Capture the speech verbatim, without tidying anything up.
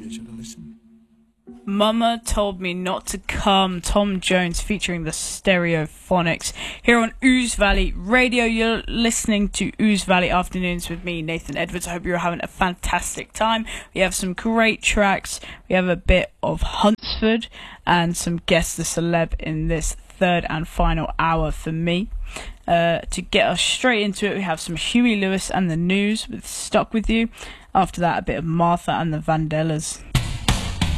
pleasure to listen. Mama Told Me Not to Come, Tom Jones featuring the Stereophonics here on Ooze Valley Radio. You're listening to Ooze Valley Afternoons with me, Nathan Edwards. I hope you're having a fantastic time. We have some great tracks. We have a bit of Huntsford and some Guess the Celeb in this third and final hour for me. Uh, to get us straight into it, we have some Huey Lewis and the News with Stuck With You. After that, a bit of Martha and the Vandellas.